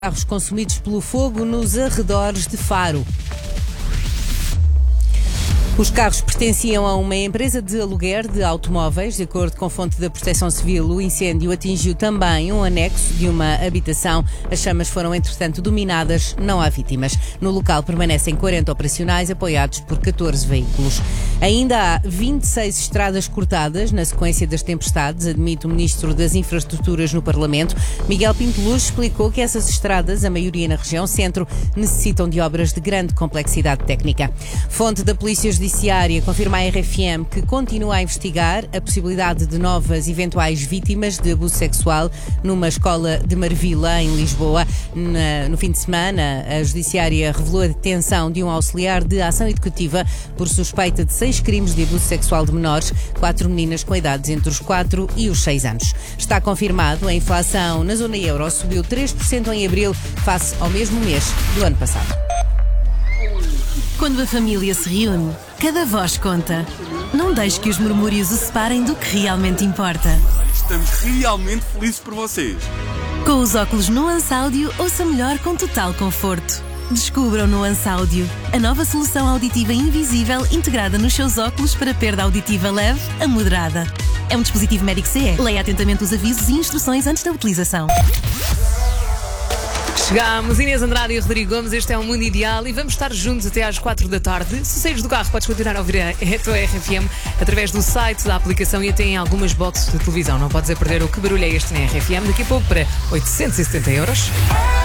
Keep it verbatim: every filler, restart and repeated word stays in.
Carros consumidos pelo fogo nos arredores de Faro. Os carros pertenciam a uma empresa de aluguer de automóveis. De acordo com fonte da Proteção Civil, o incêndio atingiu também um anexo de uma habitação. As chamas foram, entretanto, dominadas. Não há vítimas. No local permanecem quarenta operacionais, apoiados por catorze veículos. Ainda há vinte e seis estradas cortadas na sequência das tempestades, admite o Ministro das Infraestruturas no Parlamento. Miguel Pinto Luz explicou que essas estradas, a maioria na região centro, necessitam de obras de grande complexidade técnica. Fonte da Polícia Judiciária confirma à R F M que continua a investigar a possibilidade de novas eventuais vítimas de abuso sexual numa escola de Marvila, em Lisboa. Na, no fim de semana, a Judiciária revelou a detenção de um auxiliar de ação educativa por suspeita de seis crimes de abuso sexual de menores, quatro meninas com idades entre os quatro e os seis anos. Está confirmado, a inflação na zona euro subiu três por cento em abril, face ao mesmo mês do ano passado. Quando a família se reúne, cada voz conta. Não deixe que os murmúrios o separem do que realmente importa. Estamos realmente felizes por vocês. Com os óculos Nuance Audio, ouça melhor com total conforto. Descubra o Nuance Audio, a nova solução auditiva invisível integrada nos seus óculos para perda auditiva leve a moderada. É um dispositivo médico C E. Leia atentamente os avisos e instruções antes da utilização. Chegámos, Inês Andrade e Rodrigo Gomes, este é o Mundo Ideal e vamos estar juntos até às quatro da tarde. Se saíres do carro, podes continuar a ouvir a tua R F M através do site, da aplicação e até em algumas boxes de televisão. Não podes a perder o Que Barulho é Este na R F M, daqui a pouco para oitocentos e setenta euros.